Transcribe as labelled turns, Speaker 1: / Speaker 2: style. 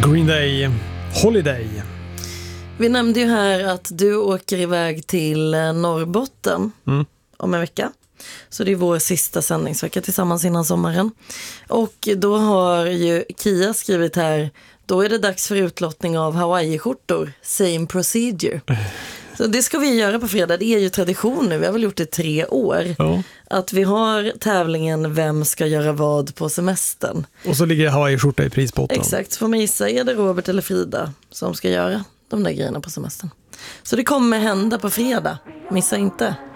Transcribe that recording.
Speaker 1: Green Day, Holiday.
Speaker 2: Vi nämnde ju här att du åker iväg till Norrbotten om en vecka. Så det är vår sista sändningsvecka tillsammans innan sommaren. Och då har ju Kia skrivit här, då är det dags för utlottning av Hawaii-skjortor. Same procedure. Så det ska vi göra på fredag. Det är ju tradition nu. Vi har väl gjort det 3 år.
Speaker 1: Ja.
Speaker 2: Att vi har tävlingen Vem ska göra vad på semestern.
Speaker 1: Och så ligger Hawaii-skjorta i prispotten.
Speaker 2: Exakt. Så får man gissa, är det Robert eller Frida som ska göra de där grejerna på semestern. Så det kommer hända på fredag. Missa inte.